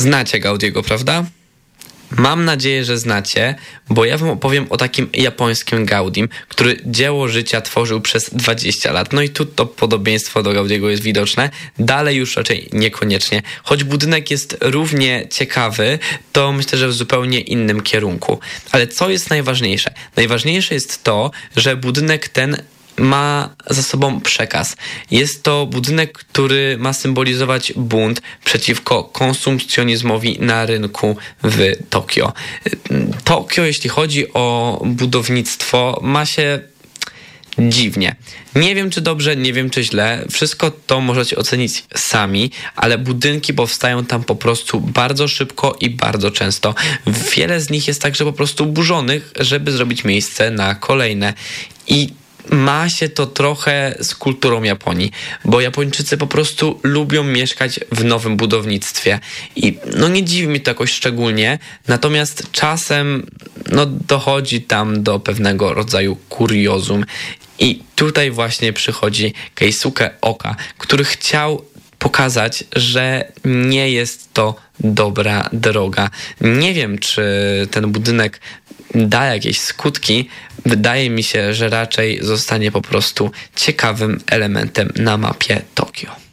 Znacie Gaudiego, prawda? Mam nadzieję, że znacie, bo ja wam opowiem o takim japońskim Gaudim, który dzieło życia tworzył przez 20 lat. No i tu to podobieństwo do Gaudiego jest widoczne. Dalej już raczej niekoniecznie. Choć budynek jest równie ciekawy, to myślę, że w zupełnie innym kierunku. Ale co jest najważniejsze? Najważniejsze jest to, że budynek ten ma za sobą przekaz. Jest to budynek, który ma symbolizować bunt przeciwko konsumpcjonizmowi na rynku w Tokio. Tokio, jeśli chodzi o budownictwo, ma się dziwnie. Nie wiem, czy dobrze, nie wiem, czy źle. Wszystko to możecie ocenić sami, ale budynki powstają tam po prostu bardzo szybko i bardzo często. Wiele z nich jest także po prostu burzonych, żeby zrobić miejsce na kolejne. I ma się to trochę z kulturą Japonii, bo Japończycy po prostu lubią mieszkać w nowym budownictwie i no nie dziwi mnie to jakoś szczególnie, natomiast czasem no dochodzi tam do pewnego rodzaju kuriozum i tutaj właśnie przychodzi Keisuke Oka, który chciał pokazać, że nie jest to dobra droga. Nie wiem, czy ten budynek da jakieś skutki. Wydaje mi się, że raczej zostanie po prostu ciekawym elementem na mapie Tokio.